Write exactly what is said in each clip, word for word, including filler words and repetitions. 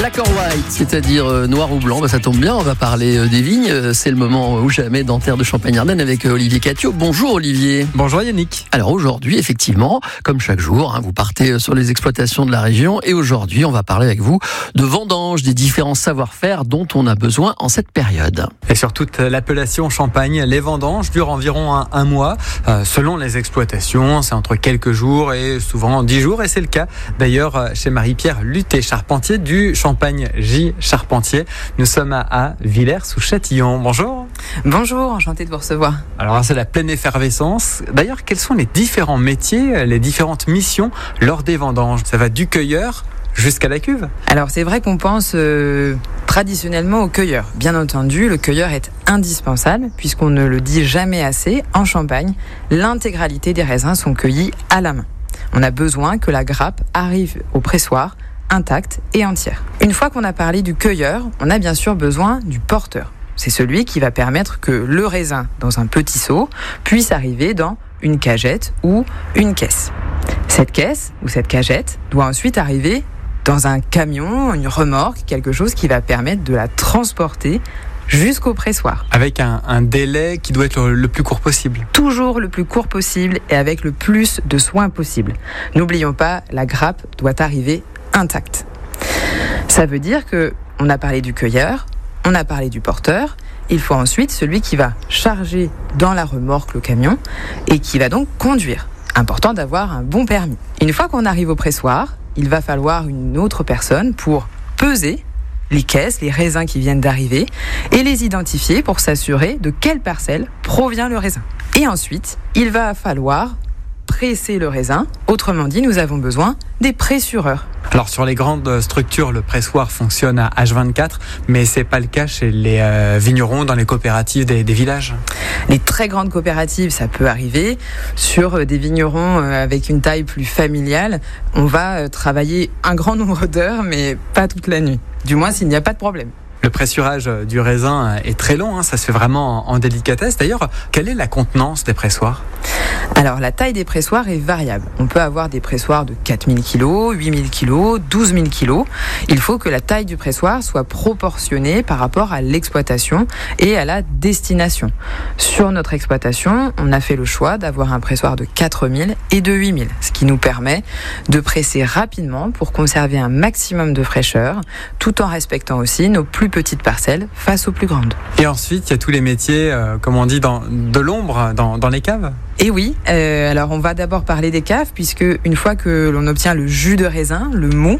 Black or white, c'est-à-dire euh, noir ou blanc, bah, ça tombe bien, on va parler euh, des vignes. Euh, c'est le moment ou jamais dans Terre de Champagne-Ardenne avec euh, Olivier Catio. Bonjour Olivier. Bonjour Yannick. Alors aujourd'hui, effectivement, comme chaque jour, hein, vous partez euh, sur les exploitations de la région et aujourd'hui, on va parler avec vous de vendanges, des différents savoir-faire dont on a besoin en cette période. Et sur toute l'appellation Champagne, les vendanges durent environ un, un mois. Euh, selon les exploitations, c'est entre quelques jours et souvent dix jours. Et c'est le cas d'ailleurs chez Marie-Pierre Luté, charpentier du Champagne J Charpentier. Nous sommes à, à Villers-sous-Châtillon. Bonjour. Bonjour, enchanté de vous recevoir. Alors c'est la pleine effervescence. D'ailleurs, quels sont les différents métiers, les différentes missions lors des vendanges? Ça va du cueilleur jusqu'à la cuve? Alors c'est vrai qu'on pense euh, traditionnellement au cueilleur. Bien entendu, le cueilleur est indispensable puisqu'on ne le dit jamais assez. En Champagne, l'intégralité des raisins sont cueillis à la main. On a besoin que la grappe arrive au pressoir intacte et entière. Une fois qu'on a parlé du cueilleur, on a bien sûr besoin du porteur. C'est celui qui va permettre que le raisin, dans un petit seau, puisse arriver dans une cagette ou une caisse. Cette caisse ou cette cagette doit ensuite arriver dans un camion, une remorque, quelque chose qui va permettre de la transporter jusqu'au pressoir. Avec un, un délai qui doit être le, le plus court possible. Toujours le plus court possible et avec le plus de soin possible. N'oublions pas, la grappe doit arriver intacte. Ça veut dire que on a parlé du cueilleur, on a parlé du porteur. Il faut ensuite celui qui va charger dans la remorque le camion et qui va donc conduire. Important d'avoir un bon permis. Une fois qu'on arrive au pressoir, il va falloir une autre personne pour peser les caisses, les raisins qui viennent d'arriver et les identifier pour s'assurer de quelle parcelle provient le raisin. Et ensuite, il va falloir presser le raisin. Autrement dit, nous avons besoin des pressureurs. Alors sur les grandes structures, le pressoir fonctionne à H vingt-quatre, mais c'est pas le cas chez les euh, vignerons dans les coopératives des, des villages. Les très grandes coopératives, ça peut arriver. Sur des vignerons avec une taille plus familiale, on va travailler un grand nombre d'heures, mais pas toute la nuit. Du moins s'il n'y a pas de problème. Le pressurage du raisin est très long, hein, ça se fait vraiment en délicatesse. D'ailleurs, quelle est la contenance des pressoirs ? Alors, la taille des pressoirs est variable. On peut avoir des pressoirs de quatre mille kilos, huit mille kilos, douze mille kilos. Il faut que la taille du pressoir soit proportionnée par rapport à l'exploitation et à la destination. Sur notre exploitation, on a fait le choix d'avoir un pressoir de quatre mille et de huit mille, ce qui nous permet de presser rapidement pour conserver un maximum de fraîcheur, tout en respectant aussi nos plus petites parcelles face aux plus grandes. Et ensuite, il y a tous les métiers, euh, comme on dit, dans, de l'ombre, dans, dans les caves. Et oui, euh, alors on va d'abord parler des caves, puisque une fois que l'on obtient le jus de raisin, le mou,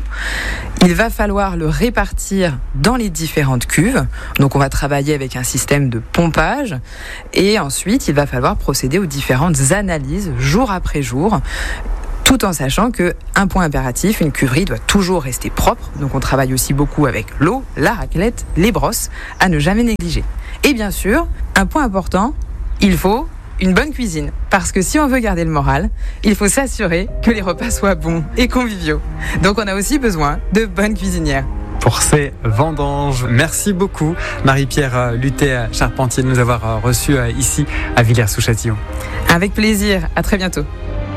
il va falloir le répartir dans les différentes cuves. Donc on va travailler avec un système de pompage, et ensuite il va falloir procéder aux différentes analyses jour après jour, tout en sachant qu'un point impératif, une cuverie doit toujours rester propre. Donc on travaille aussi beaucoup avec l'eau, la raclette, les brosses, à ne jamais négliger. Et bien sûr, un point important, il faut une bonne cuisine. Parce que si on veut garder le moral, il faut s'assurer que les repas soient bons et conviviaux. Donc on a aussi besoin de bonnes cuisinières. Pour ces vendanges. Merci beaucoup Marie-Pierre Luté, charpentier, de nous avoir reçus ici à Villers-sous-Châtillon. Avec plaisir, à très bientôt.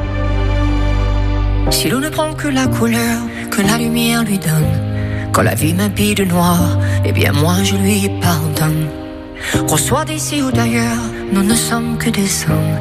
Si l'on ne prend que la couleur que la lumière lui donne, quand la vie m'habille de noir, eh bien moi je lui pardonne. Qu'on soit d'ici ou d'ailleurs, nous ne sommes que des hommes.